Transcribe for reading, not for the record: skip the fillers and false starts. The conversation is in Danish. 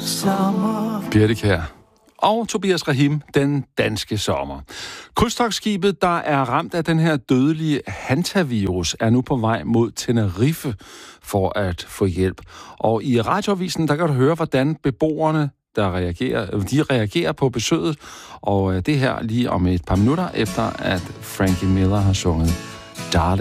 Birte Kjær og Tobias Rahim, Den danske sommer. Krydstogtskibet, der er ramt af den her dødelige hantavirus, er nu på vej mod Tenerife for at få hjælp. Og i radioavisen, der kan du høre, hvordan beboerne de reagerer på besøget. Og det her lige om et par minutter, efter at Frankie Miller har sunget Darling.